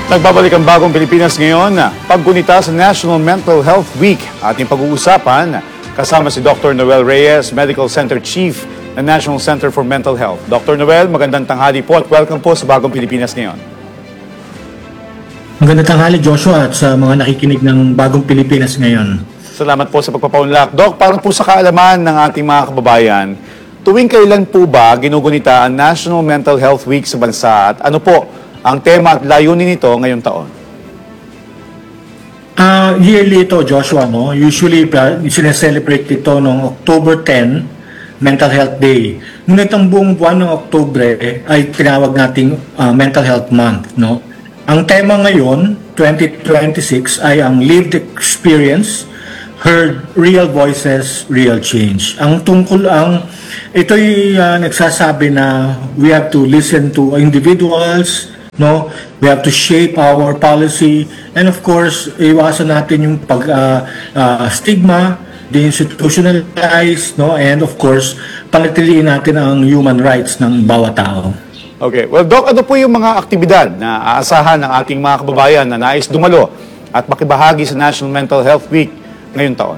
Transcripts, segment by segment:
Nagbabalik ang Bagong Pilipinas ngayon, paggunita sa National Mental Health Week. Ating pag-uusapan kasama si Dr. Noel Reyes, Medical Center Chief ng National Center for Mental Health. Dr. Noel, magandang tanghali po at welcome po sa Bagong Pilipinas ngayon. Magandang tanghali, Joshua, at sa mga nakikinig ng Bagong Pilipinas ngayon. Salamat po sa pagpapaunlak. Doc, parang po sa kaalaman ng ating mga kababayan, tuwing kailan po ba ginugunita ang National Mental Health Week sa bansa at ano po ang tema at layunin nito ngayong taon? Yearly ito, Joshua, no? Usually, sineselebrate ito noong October 10, Mental Health Day. Ngunit ang buong buwan ng Oktubre ay tinawag nating Mental Health Month, no? Ang tema ngayon, 2026, ay ang Lived Experience, Heard Real Voices, Real Change. Ito'y nagsasabi na we have to listen to individuals, no? We have to shape our policy, and of course, iwasan natin yung stigma, de-institutionalize, no? And of course, panatiliin natin ang human rights ng bawat tao. Okay. Well, Doc, ano po yung mga aktibidad na aasahan ng ating mga kababayan na nais dumalo at makibahagi sa National Mental Health Week ngayong taon?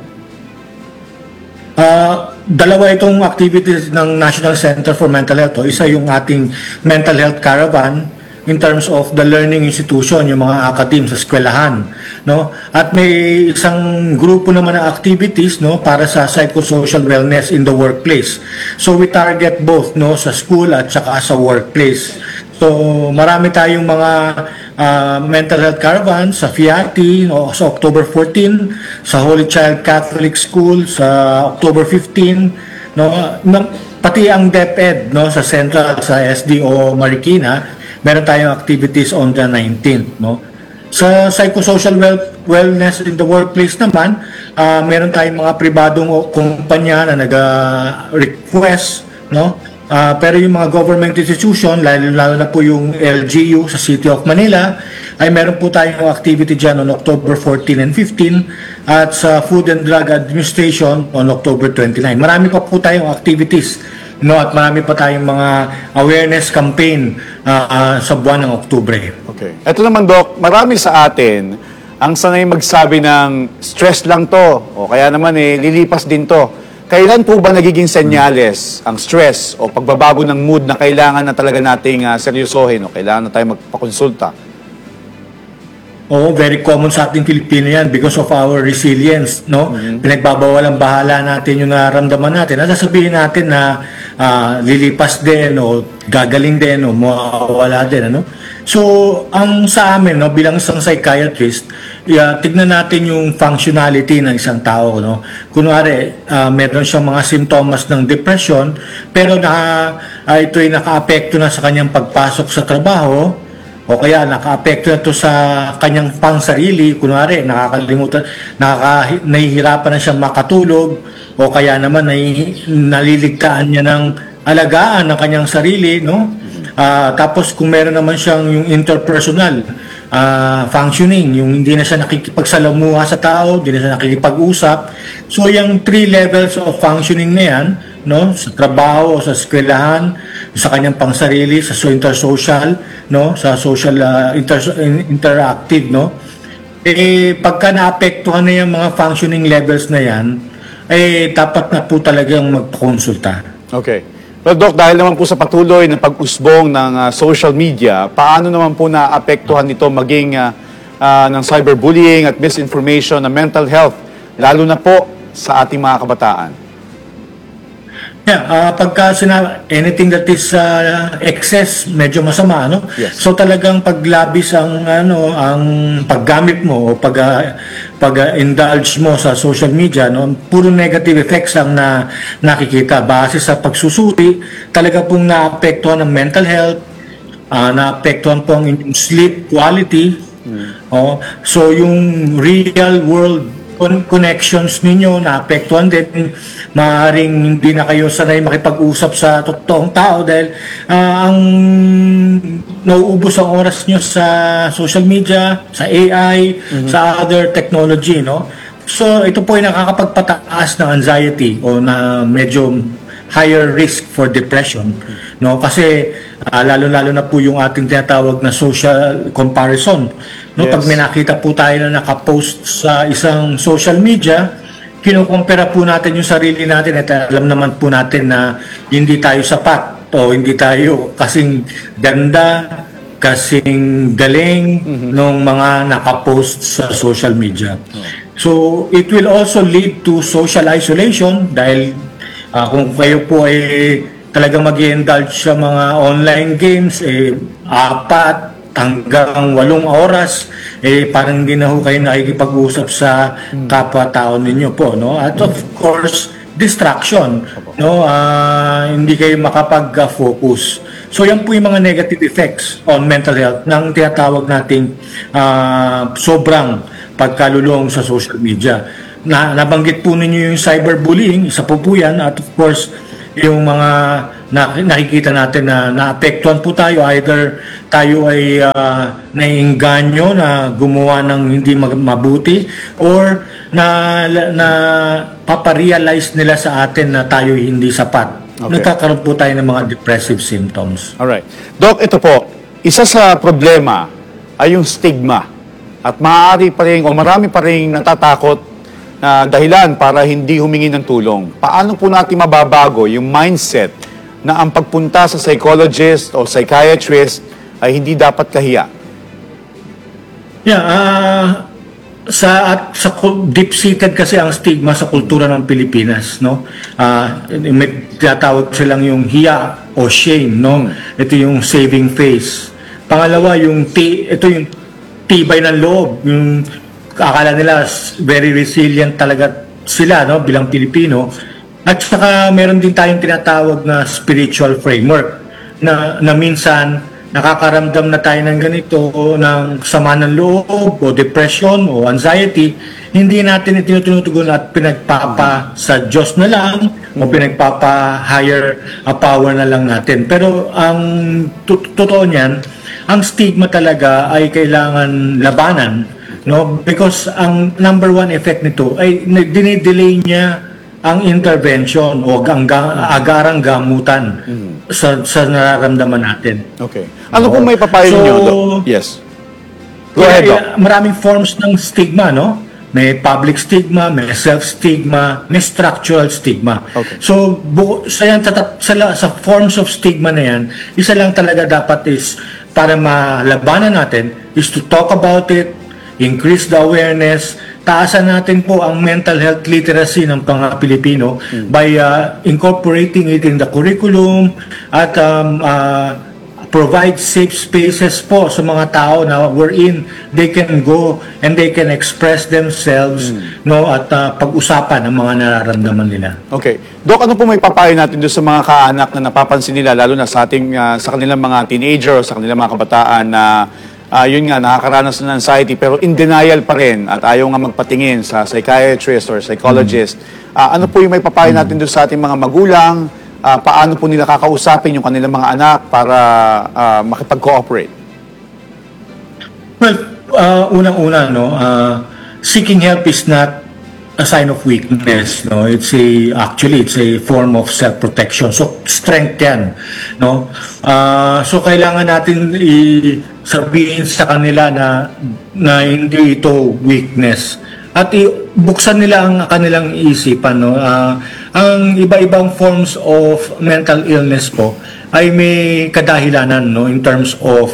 Dalawa itong activities ng National Center for Mental Health. Isa yung ating Mental Health Caravan in terms of the learning institution, yung mga academe sa eskwelahan, no? At may isang grupo naman ng activities, no, para sa psychosocial wellness in the workplace. So we target both, no, sa school at saka sa workplace. So marami tayong mga mental health caravan sa FIATI, no, sa October 14, sa Holy Child Catholic School sa October 15, no, pati ang DepEd, no, sa Central, sa SDO Marikina, meron tayong activities on the 19th, no. Sa psychosocial wellness in the workplace naman, meron tayong mga pribadong kumpanya na nag-request, no. Pero yung mga government institution, lalo na po yung LGU sa City of Manila, ay meron po tayong activity dyan on October 14 and 15 at sa Food and Drug Administration on October 29. Marami pa po tayong activities, no, at marami pa tayong mga awareness campaign sa buwan ng Oktubre. Okay. Ito naman, Doc, marami sa atin ang sanay magsabi ng stress lang to o kaya naman lilipas din to. Kailan po ba nagiging senyales ang stress o pagbabago ng mood na kailangan na talaga nating seryosohin o kailangan na tayo magpakonsulta? Oo, very common sa ating Pilipino yan because of our resilience, no? Pinagbabawalang bahala natin yung nararamdaman natin. At sasabihin natin na lilipas din o gagaling din o mawawala din, ano? So, ang sa amin, no, bilang isang psychiatrist, tignan natin yung functionality ng isang tao, no? Kunwari, meron siyang mga sintomas ng depression, pero ito'y naka-apekto na sa kanyang pagpasok sa trabaho, o kaya naka-apekto na ito sa kanyang pangsarili, kunwari nahihirapan na siyang makatulog, o kaya naman naliligtaan niya ng alagaan ng kanyang sarili, no? Tapos kung meron naman siyang yung interpersonal functioning, yung hindi na siya nakikipagsalamuha sa tao, hindi na siya nakikipag-usap. So yung 3 levels of functioning na yan, no, sa trabaho, sa eskwelahan, sa kanyang pangsarili, sa intersocial, no, sa social interactive, no. Pagka naapektuhan na yung mga functioning levels na yan, dapat na po talagang magpakonsulta. Okay. Well, Doc, dahil naman po sa patuloy ng pag-usbong ng social media, paano naman po naapektuhan nito maging ng cyberbullying at misinformation na mental health, lalo na po sa ating mga kabataan? Yeah, pagka anything that is excess, medyo masama, no? Yes. So talagang paglabis ang paggamit mo o pag-indulge mo sa social media, no? Puro negative effects ang nakikita base sa pagsusuri, talaga pong naapektuhan ng mental health, naapektuhan po ang inyong sleep quality. So yung real world connections ninyo naapektuhan din. Maaaring hindi na kayo sanay makipag-usap sa totoong tao dahil ang nauubos ang oras nyo sa social media, sa AI, sa other technology, no? So ito po ay nakakapagpataas ng anxiety o na medyo higher risk for depression, no? Kasi lalo-lalo na po yung ating tinatawag na social comparison, no? Yes. Pag may nakita po tayo na nakapost sa isang social media, kinukumpara po natin yung sarili natin at alam naman po natin na hindi tayo sapat o hindi tayo kasing ganda, kasing galing nung mga nakapost sa social media. So, it will also lead to social isolation dahil kung kayo po ay talagang mag-indulge sa mga online games, 4 hanggang 8 oras, parang hindi na ho kayo nakikipag-usap sa kapwa-tao ninyo po, no? At of course, distraction, no? Hindi kayo makapag-focus. So yan po yung mga negative effects on mental health ng tinatawag nating sobrang pagkalulong sa social media. Nabanggit po ninyo yung cyberbullying, isa po yan, at of course yung mga nakikita natin na naapektuhan po tayo, either tayo ay naiengganyo na gumawa ng hindi mabuti or na paparealize nila sa atin na tayo hindi sapat. Okay. Nagkakaroon po tayo ng mga depressive symptoms. Alright. Doc, ito po, isa sa problema ay yung stigma. At maaari pa rin, o marami pa rin natatakot na dahilan para hindi humingi ng tulong. Paano po natin mababago yung mindset na ang pagpunta sa psychologist o psychiatrist ay hindi dapat kahiya? Yeah, deep-seated kasi ang stigma sa kultura ng Pilipinas, no? May tinatawag silang yung hiya o shame, no? Ito yung saving face. Pangalawa, ito yung tibay ng loob, yung akala nila very resilient talaga sila, no, bilang Pilipino. At saka meron din tayong tinatawag na spiritual framework na minsan nakakaramdam na tayo ng ganito ng sama ng loob o depression o anxiety, hindi natin itinutugon at pinagpapa sa Diyos na lang o pinagpapa higher power na lang natin. Pero ang totoo niyan, ang stigma talaga ay kailangan labanan, no? Because ang number one effect nito ay dinidelay niya ang intervention o agarang gamutan sa nararamdaman natin. Okay. Ano kung may papayo ninyo, Doc? Yes. Go ahead, Doc. Maraming forms ng stigma, no? May public stigma, may self-stigma, may structural stigma. Okay. So, sa forms of stigma na yan, isa lang talaga dapat is, para malabanan natin, is to talk about it, increase the awareness, taasan natin po ang mental health literacy ng mga Pilipino by incorporating it in the curriculum at provide safe spaces po sa mga tao na wherein they can go and they can express themselves, no, at pag-usapan ang mga nararamdaman nila. Okay. Doc, ano po may papayo natin doon sa mga kaanak na napapansin nila, lalo na sa kanilang mga teenager o sa kanilang mga kabataan na yun nga, nakakaranas ng anxiety pero in denial pa rin at ayaw nga magpatingin sa psychiatrist or psychologist. Ano po yung may papayo natin doon sa ating mga magulang? Paano po nila kakausapin yung kanilang mga anak para makipag-cooperate? Well, unang-una, no, seeking help is not a sign of weakness, no. Actually it's a form of self-protection. So strength 'yan, no. So kailangan natin sabihin sa kanila na hindi ito weakness at buksan nila ang kanilang isipan, no. Ang iba-ibang forms of mental illness po ay may kadahilanan, no, in terms of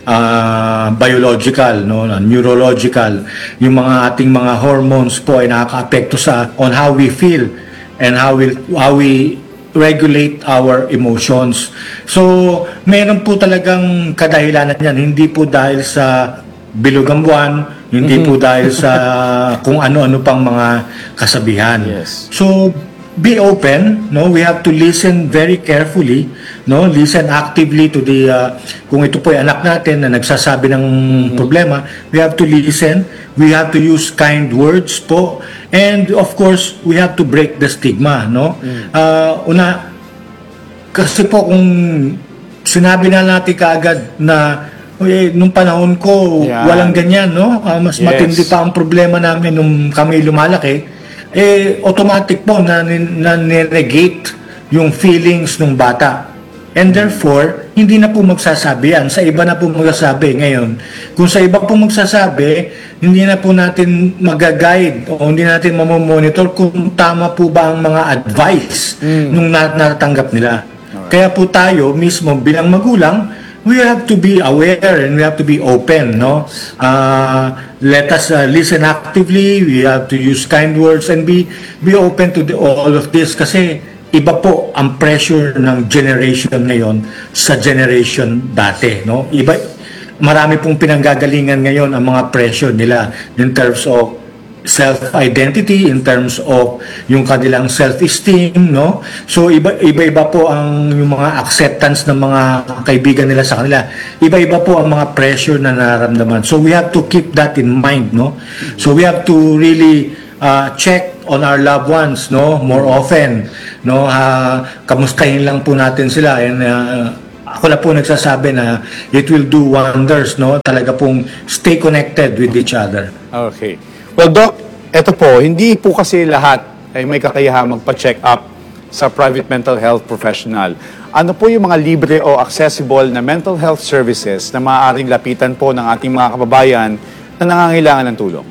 biological, no, neurological. Yung mga ating mga hormones po ay nakakaapekto on how we feel and how we regulate our emotions. So, meron po talagang kadahilanan yan. Hindi po dahil sa bilugang buwan, hindi po dahil sa kung ano-ano pang mga kasabihan. Yes. So, be open, no? We have to listen very carefully, no? Listen actively to kung ito po ay anak natin na nagsasabi ng problema, we have to listen, we have to use kind words po, and of course, we have to break the stigma, no? Kasi po kung sinabi na natin kaagad na nung panahon ko, walang ganyan, no? Mas matindi pa ang problema namin nung kami lumalaki, automatic po na negate yung feelings ng bata. And therefore, hindi na po magsasabi yan. Sa iba na po magsasabi ngayon. Kung sa iba po magsasabi, hindi na po natin mag-guide o hindi natin mamomonitor kung tama po ba ang mga advice nung natatanggap nila. Kaya po tayo mismo bilang magulang, we have to be aware and we have to be open, no? Let us listen actively, we have to use kind words and be open to all of this kasi iba po ang pressure ng generation ngayon sa generation dati, no? Marami pong pinanggagalingan ngayon ang mga pressure nila in terms of self-identity, in terms of yung kanilang self-esteem, no? So iba-iba po ang yung mga acceptance ng mga kaibigan nila sa kanila. Iba-iba po ang mga pressure na nararamdaman. So we have to keep that in mind, no? So we have to really check on our loved ones, no, more often, no, kamustahin lang po natin sila, and ako na po nagsasabi na it will do wonders, no, talaga pong stay connected with each other. Okay. Well, Doc, eto po, hindi po kasi lahat ay may kakayahan magpa-check up sa private mental health professional. Ano po yung mga libre o accessible na mental health services na maaaring lapitan po ng ating mga kababayan na nangangailangan ng tulong?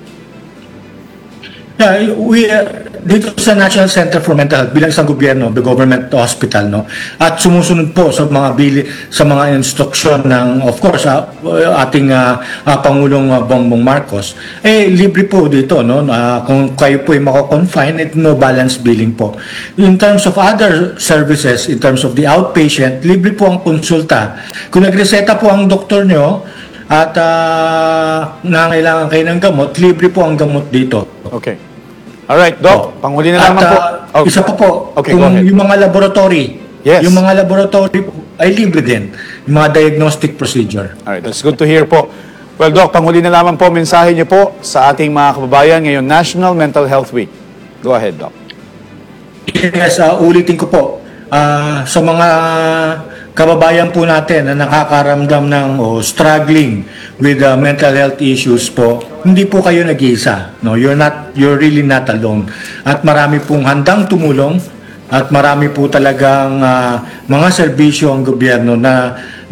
Yeah, we dito sa National Center for Mental Health bilang isang gobyerno, the government hospital, no, at sumusunod po sa mga instruksyon ng, of course, ating Pangulong Bongbong Marcos, libre po dito, no, kung kayo po ay mako-confine, no balance billing po. In terms of other services, in terms of the outpatient, libre po ang konsulta. Kung nagreseta po ang doktor nyo at nangailangan kayo ng gamot, libre po ang gamot dito. Okay. Alright, Doc, panghuli na naman po. Okay. Isa pa po, Okay, kung go ahead. yung mga laboratory, Yes. yung mga laboratory ay libre din. Yung mga diagnostic procedure. Alright, that's good to hear po. Well, Doc, panghuli na naman po, mensahe niyo po sa ating mga kababayan ngayong National Mental Health Week. Go ahead, Doc. Yes, ulitin ko po, sa mga kababayan po natin na nakakaramdam ng struggling with mental health issues po, hindi po kayo nag-iisa. No, you're really not alone. At marami pong handang tumulong at marami po talagang mga serbisyo ang gobyerno na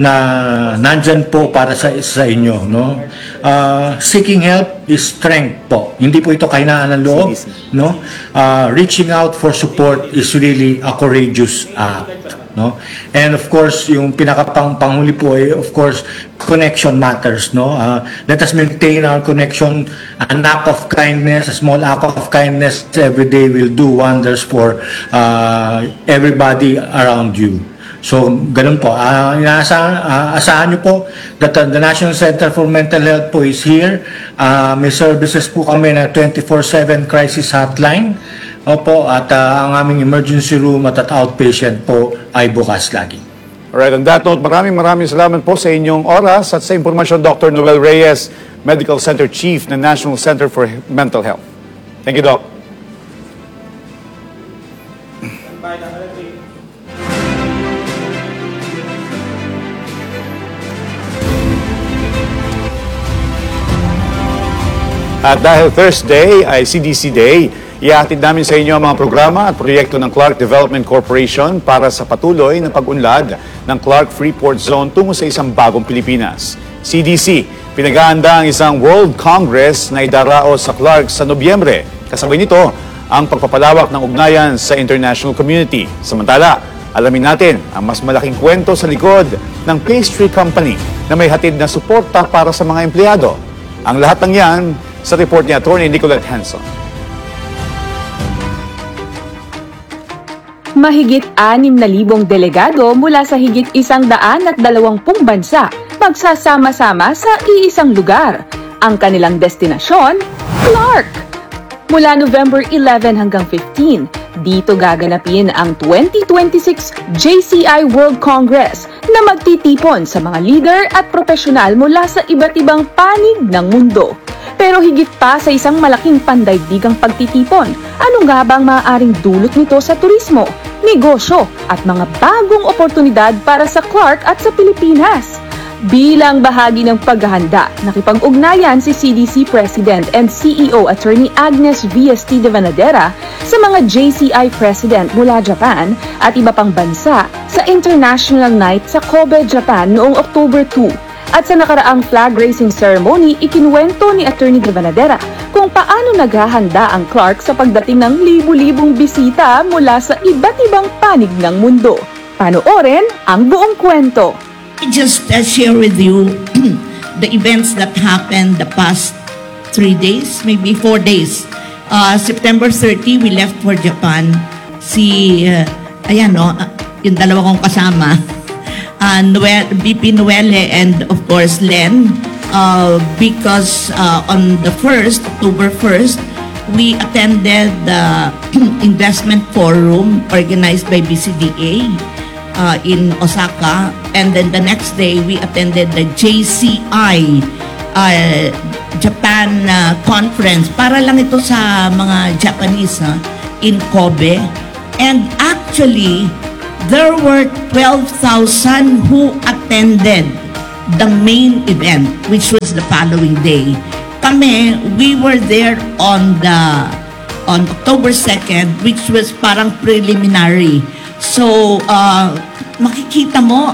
nandyan po para sa inyo, no? Seeking help is strength po. Hindi po ito kahinaan ng loob, no? Reaching out for support is really a courageous act, no? And of course, yung pinakapanghuli po ay, of course, connection matters, no? Let us maintain our connection. An act of kindness, a small act of kindness every day will do wonders for everybody around you. So, ganun po. Asahan nyo po that the National Center for Mental Health po is here. May services po kami na 24/7 crisis hotline. Opo, at ang aming emergency room at outpatient po ay bukas lagi. Alright, on that note, maraming salamat po sa inyong oras at sa impormasyon, Dr. Noel Reyes, Medical Center Chief ng National Center for Mental Health. Thank you, Doc. At dahil Thursday ay CDC Day, ihahatid namin sa inyo ang mga programa at proyekto ng Clark Development Corporation para sa patuloy na pag-unlad ng Clark Freeport Zone tungo sa isang bagong Pilipinas. CDC, pinag-aanda ang isang World Congress na idaraos sa Clark sa Nobyembre. Kasabay nito, ang pagpapalawak ng ugnayan sa international community. Samantala, alamin natin ang mas malaking kwento sa likod ng pastry company na may hatid na suporta para sa mga empleyado. Ang lahat ng yan sa report ni Atty. Nicolette Hanson. Mahigit 6,000 delegado mula sa higit 120 bansa magsasama-sama sa iisang lugar. Ang kanilang destinasyon, Clark! Mula November 11 hanggang 15, dito gaganapin ang 2026 JCI World Congress na magtitipon sa mga leader at profesional mula sa iba't ibang panig ng mundo. Pero higit pa sa isang malaking pandaigdigang pagtitipon, ano nga bang maaaring dulot nito sa turismo, negosyo at mga bagong oportunidad para sa Clark at sa Pilipinas? Bilang bahagi ng paghahanda, nakipag-ugnayan si CDC President and CEO Attorney Agnes V.S.T. de Vanadera sa mga JCI President mula Japan at iba pang bansa sa International Night sa Kobe, Japan noong October 2. At sa nakaraang flag raising ceremony, ikinuwento ni Attorney de Vanadera kung paano naghahanda ang Clark sa pagdating ng libu-libong bisita mula sa iba't ibang panig ng mundo. Panoorin ang buong kwento. Just share with you the events that happened the past 3 days, maybe 4 days. September 30, we left for Japan. Yung dalawa kong kasama, BP Noelle and of course Len, because on the October 1st, we attended the investment forum organized by BCDA in Osaka, and then the next day we attended the JCI Japan conference para lang ito sa mga Japanese in Kobe, and actually there were 12,000 who attended the main event, which was the following day. We were there on October 2nd, which was parang preliminary. So, makikita mo,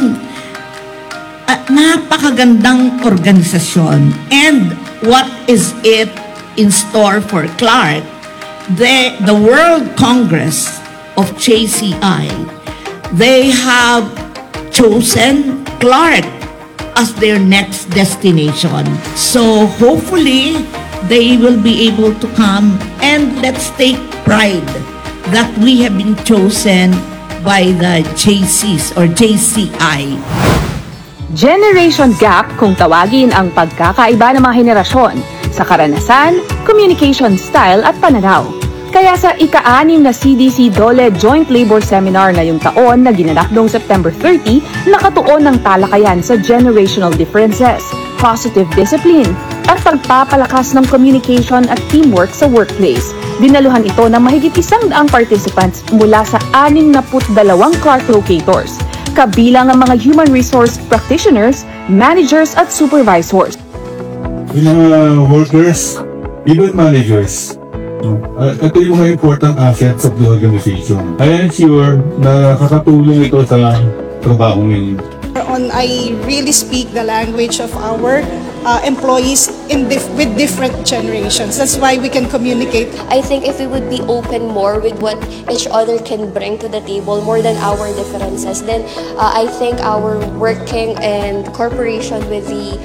napakagandang organisasyon. And what is it in store for Clark? The World Congress of JCI, they have chosen Clark as their next destination. So, hopefully, they will be able to come, and let's take pride that we have been chosen by the JCs or JCI. Generation gap kung tawagin ang pagkakaiba ng mga henerasyon sa karanasan, communication style at pananaw. Kaya sa ika-6 na CDC DOLE Joint Labor Seminar ngayong taon na ginanap noong September 30, nakatuon ng talakayan sa generational differences, positive discipline, at pagpapalakas ng communication at teamwork sa workplace. Dinaluhan ito ng mahigit 100 participants mula sa 62 Clark locators, kabilang ang mga human resource practitioners, managers at supervisors. Yung mga workers, even managers, ito yung mga important assets of the organization. I am sure na kakatulong ito sa trabaho ngayon. I really speak the language of our employees with different generations. That's why we can communicate. I think if we would be open more with what each other can bring to the table, more than our differences, then I think our working and cooperation with the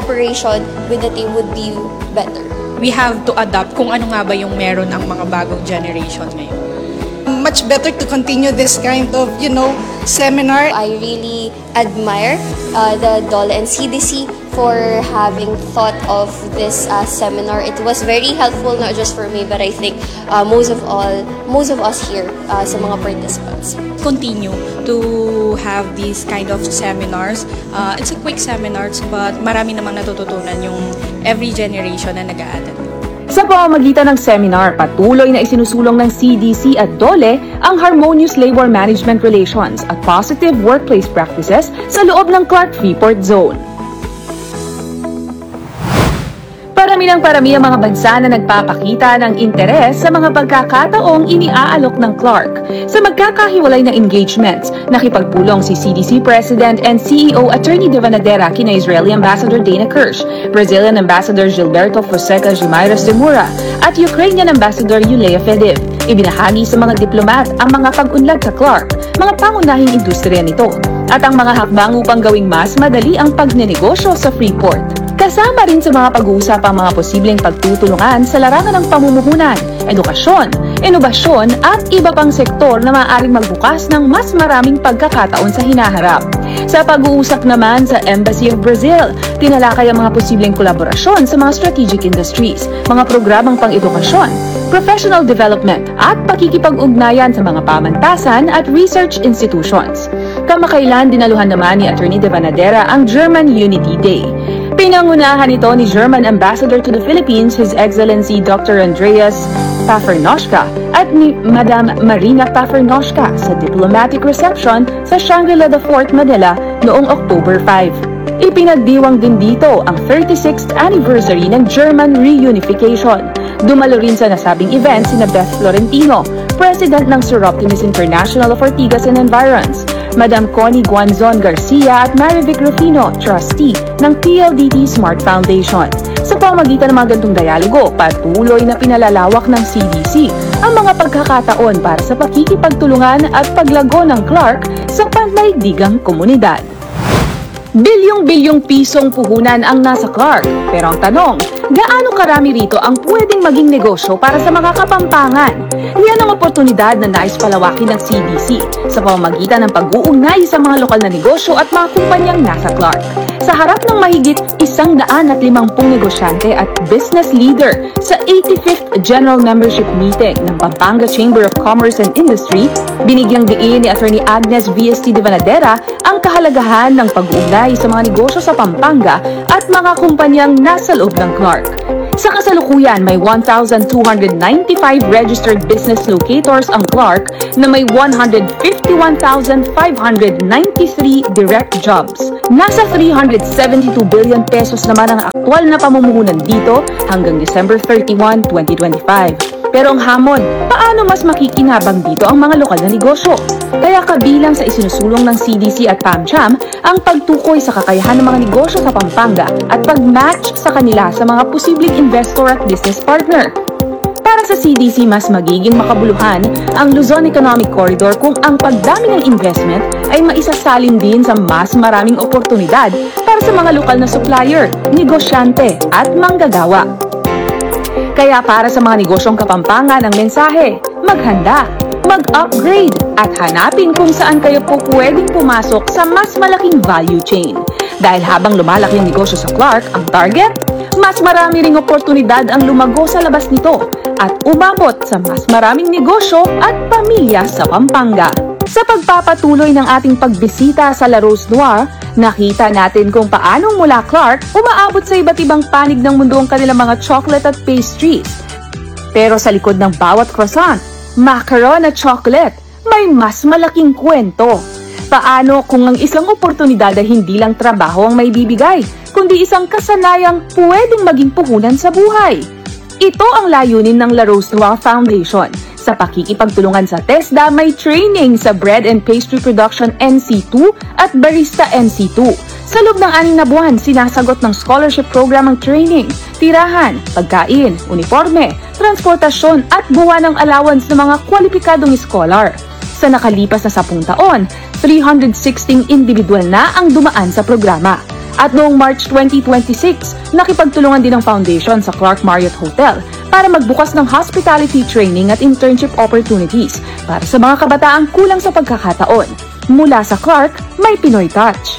team would be better. We have to adapt kung ano nga ba yung meron ang mga bagong generation ngayon. Much better to continue this kind of, seminar. I really admire the DOLE and CDC for having thought of this seminar. It was very helpful, not just for me, but I think most of us here sa mga participants. Continue to have these kind of seminars. It's a quick seminars, but marami namang natututunan yung every generation na nag-a-attend. Sa pamamagitan ng seminar, patuloy na isinusulong ng CDC at DOLE ang harmonious labor management relations at positive workplace practices sa loob ng Clark Freeport Zone. Parami ang mga bansa na nagpapakita ng interes sa mga pagkakataong iniaalok ng Clark. Sa magkakahiwalay na engagements, nakipagpulong si CDC President and CEO Attorney de Vanadera kina Israeli Ambassador Dana Kirsch, Brazilian Ambassador Gilberto Fonseca Guimaras de Moura, at Ukrainian Ambassador Yulia Fediv. Ibinahagi sa mga diplomat ang mga pag-unlad sa Clark, mga pangunahing industriya nito, at ang mga hakbang upang gawing mas madali ang pagnenegosyo sa Freeport. Kasama rin sa mga pag-uusap ang mga posibleng pagtutulungan sa larangan ng pamumuhunan, edukasyon, inobasyon at iba pang sektor na maaaring magbukas ng mas maraming pagkakataon sa hinaharap. Sa pag-uusap naman sa Embassy of Brazil, tinalakay ang mga posibleng kolaborasyon sa mga strategic industries, mga programang pang-edukasyon, professional development at pakikipag-ugnayan sa mga pamantasan at research institutions. Kamakailan dinaluhan naman ni Attorney de Vanadera ang German Unity Day. Pinangunahan ito ni German Ambassador to the Philippines, His Excellency Dr. Andreas Pafernoshka at ni Madam Marina Pafernoshka sa diplomatic reception sa Shangri-La The Fort, Manila noong October 5. Ipinagdiwang din dito ang 36th anniversary ng German reunification. Dumalo rin sa nasabing event sina Beth Florentino, President ng Sir Optimus International of Ortigas and Environs, Madam Connie Guanzon Garcia at Marivic Rufino, Trustee ng PLDT Smart Foundation. Sa pamamagitan ng mga gantong dialogo, patuloy na pinalalawak ng CDC ang mga pagkakataon para sa pakikipagtulungan at paglago ng Clark sa pandaigdigang komunidad. Bilyong-bilyong pisong puhunan ang nasa Clark. Pero ang tanong, gaano karami rito ang pwedeng maging negosyo para sa mga Kapampangan? Yan ang oportunidad na nais palawakin ng CDC sa pamamagitan ng pag-uugnay sa mga lokal na negosyo at mga kumpanyang nasa Clark. Sa harap ng mahigit 150 negosyante at business leader sa 85th General Membership Meeting ng Pampanga Chamber of Commerce and Industry, binigyang diin ni Attorney Agnes VST de Vanadera ang kahalagahan ng pag-uugnay sa mga negosyo sa Pampanga at mga kumpanyang nasa loob ng Clark. Sa kasalukuyan, may 1,295 registered business locators ang Clark na may 151,593 direct jobs. Nasa 372 billion pesos naman ang aktwal na pamumuhunan dito hanggang December 31, 2025. Pero ang hamon, paano mas makikinabang dito ang mga lokal na negosyo? Kaya kabilang sa isinusulong ng CDC at PAMCHAM ang pagtukoy sa kakayahan ng mga negosyo sa Pampanga at pag-match sa kanila sa mga posibleng investor at business partner. Para sa CDC, mas magiging makabuluhan ang Luzon Economic Corridor kung ang pagdami ng investment ay maisasalin din sa mas maraming oportunidad para sa mga lokal na supplier, negosyante at manggagawa. Kaya para sa mga negosyong Kapampangan ang mensahe, maghanda, mag-upgrade at hanapin kung saan kayo po pwedeng pumasok sa mas malaking value chain. Dahil habang lumalaki ang negosyo sa Clark, ang target, mas marami ring oportunidad ang lumago sa labas nito at umabot sa mas maraming negosyo at pamilya sa Pampanga. Sa pagpapatuloy ng ating pagbisita sa La Rose Noire, nakita natin kung paanong mula Clark umaabot sa iba't ibang panig ng mundo ang kanilang mga chocolate at pastries. Pero sa likod ng bawat croissant, macaron at chocolate, may mas malaking kwento. Paano kung ang isang oportunidad ay hindi lang trabaho ang may bibigay, kundi isang kasanayang pwedeng maging puhunan sa buhay? Ito ang layunin ng La Rose Noire Foundation. Sa pakikipagtulungan sa TESDA, may training sa Bread and Pastry Production NC2 at Barista NC2. Sa loob ng 6 na buwan, sinasagot ng scholarship program ang training, tirahan, pagkain, uniforme, transportasyon at buwan ng allowance ng mga kwalipikadong scholar. Sa nakalipas na 10 taon, 316 individual na ang dumaan sa programa. At noong March 2026, nakipagtulungan din ng foundation sa Clark Marriott Hotel para magbukas ng hospitality training at internship opportunities para sa mga kabataang kulang sa pagkakataon. Mula sa Clark, may Pinoy touch.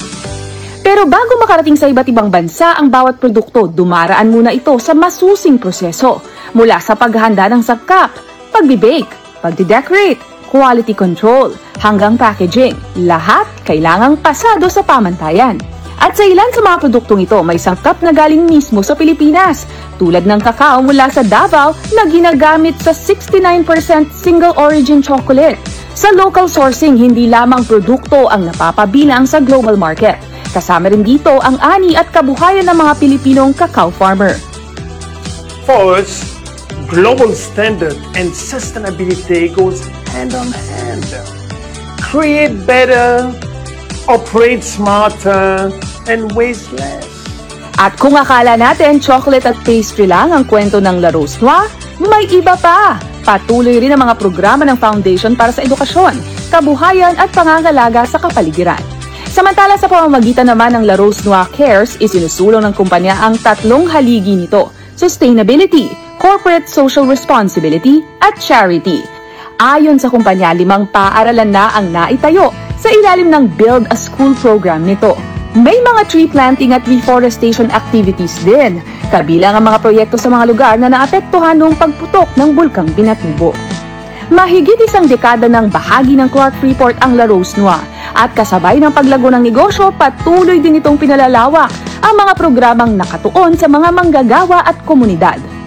Pero bago makarating sa iba't ibang bansa ang bawat produkto, dumaraan muna ito sa masusing proseso. Mula sa paghahanda ng sangkap, pagbe-bake, pagde-decorate, quality control, hanggang packaging, lahat kailangang pasado sa pamantayan. At sa ilan sa mga produktong ito, may sangkap na galing mismo sa Pilipinas, tulad ng kakao mula sa Davao na ginagamit sa 69% single origin chocolate. Sa local sourcing, hindi lamang produkto ang napapabilang sa global market. Kasama rin dito ang ani at kabuhayan ng mga Pilipinong cacao farmer. For us, global standard and sustainability goes hand on hand. Create better, operate smarter, and waste less. At kung akala natin chocolate at pastry lang ang kwento ng La Rose Noire, may iba pa. Patuloy rin ang mga programa ng foundation para sa edukasyon, kabuhayan at pangangalaga sa kapaligiran. Samantala sa pamamagitan naman ng La Rose Noire Cares, isinusulong ng kumpanya ang 3 haligi nito: sustainability, corporate social responsibility, at charity. Ayon sa kumpanya, 5 paaralan na ang naitayo sa ilalim ng Build a School program nito. May mga tree planting at reforestation activities din, kabilang ang mga proyekto sa mga lugar na naapektuhan noong pagputok ng Bulkang Pinatubo. Mahigit 1 dekada ng bahagi ng Clark Freeport ang La Rose Noire at kasabay ng paglago ng negosyo, patuloy din itong pinalalawak ang mga programang nakatuon sa mga manggagawa at komunidad.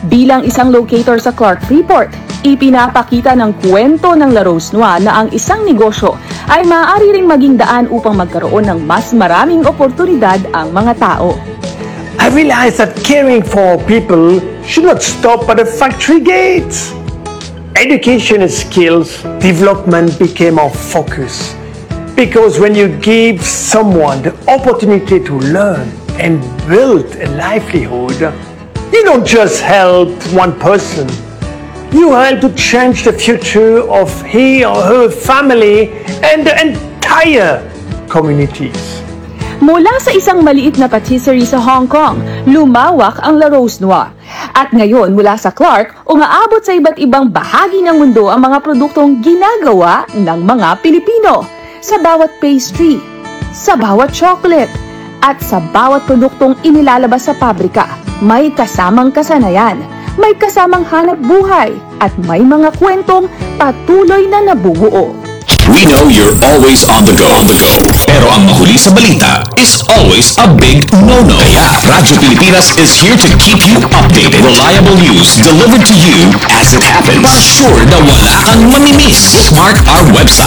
Bilang isang locator sa Clark Freeport, ipinapakita ng kwento ng La Rose Noire na ang isang negosyo ay maaari ring maging daan upang magkaroon ng mas maraming oportunidad ang mga tao. I realized that caring for people should not stop at the factory gates. Education and skills development became our focus. Because when you give someone the opportunity to learn and build a livelihood, you don't just help one person. You help to change the future of he or her family and the entire communities. Mula sa isang maliit na patisserie sa Hong Kong, lumawak ang La Rose Noire. At ngayon mula sa Clark, umaabot sa iba't ibang bahagi ng mundo ang mga produktong ginagawa ng mga Pilipino. Sa bawat pastry, sa bawat chocolate, at sa bawat produktong inilalabas sa pabrika, may kasamang kasanayan, may kasamang hanap buhay, at may mga kwentong patuloy na nabubuo. We know you're always on the go. Pero ang mahuli sa balita is always a big no-no. Kaya Radyo Pilipinas is here to keep you updated. Reliable news delivered to you as it happens. Para sure na wala kang mamimiss. Bookmark our website.